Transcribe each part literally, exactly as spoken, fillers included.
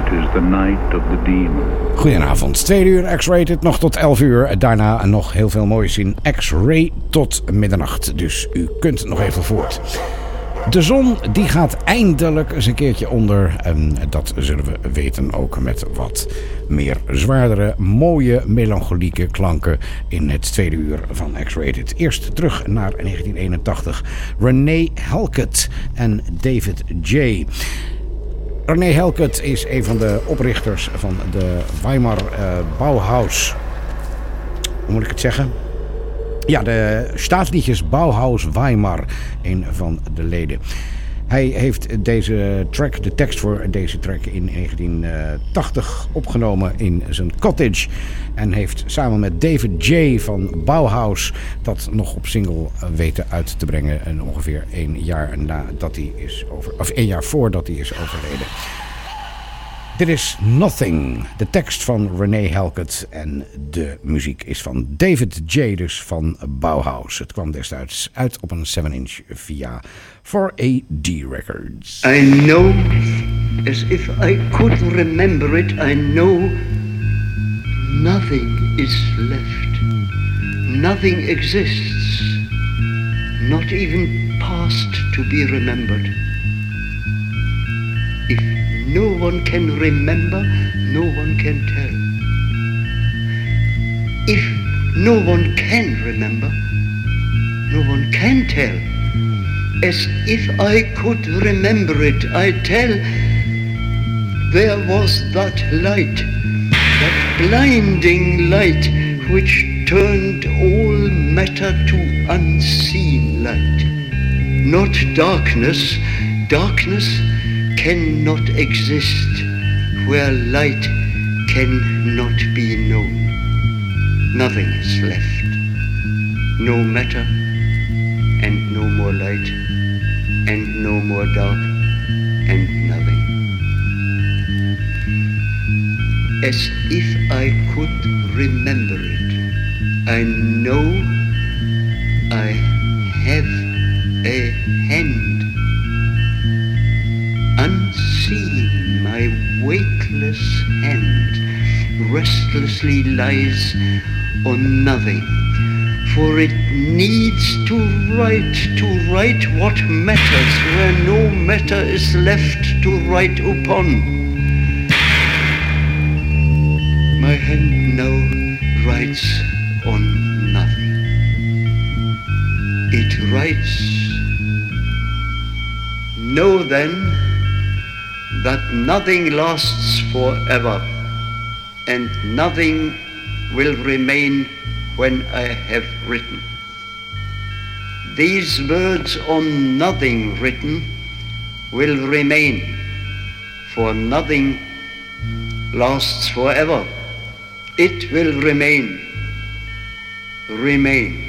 It is the night of the demon. Goedenavond, tweede uur X-Rated, nog tot elf uur. Daarna nog heel veel moois in X-Ray tot middernacht. Dus u kunt nog even voort. De zon die gaat eindelijk eens een keertje onder. En dat zullen we weten ook met wat meer zwaardere, mooie, melancholieke klanken in het tweede uur van X-Rated. Eerst terug naar negentien eenentachtig. René Hellcat en David J. René Hellcat is een van de oprichters van de Weimar uh, Bauhaus. Hoe moet ik het zeggen? Ja, de staatsliedjes Bauhaus Weimar, een van de leden. Hij heeft deze track, de tekst voor deze track in negentien tachtig opgenomen in zijn cottage. En heeft samen met David J. van Bauhaus dat nog op single weten uit te brengen. En ongeveer één jaar nadat hij is over, of één jaar voordat hij is overleden. Dit is Nothing, de tekst van René Hellcat en de muziek is van David J. dus van Bauhaus. Het kwam destijds uit op een seven inch via four A D Records. I know, as if I could remember it, I know nothing is left. Nothing exists, not even past to be remembered. If no one can remember, no one can tell. If no one can remember, no one can tell. As if I could remember it, I tell, there was that light, that blinding light, which turned all matter to unseen light. Not darkness, darkness cannot exist where light cannot be known. Nothing is left. No matter and no more light and no more dark and nothing. As if I could remember it, I know I have a hand. Unseen, my weightless hand restlessly lies on nothing, for it needs to write, to write what matters where no matter is left to write upon. My hand now writes on nothing. It writes, know then that nothing lasts forever, and nothing will remain when I have written. These words on nothing written will remain, for nothing lasts forever. It will remain, remain,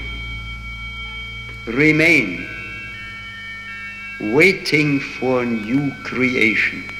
remain, waiting for new creation.